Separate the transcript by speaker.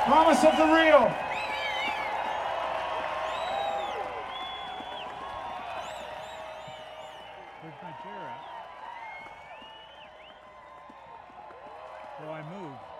Speaker 1: Promise of the real.
Speaker 2: Where's my chair at? Oh, I moved.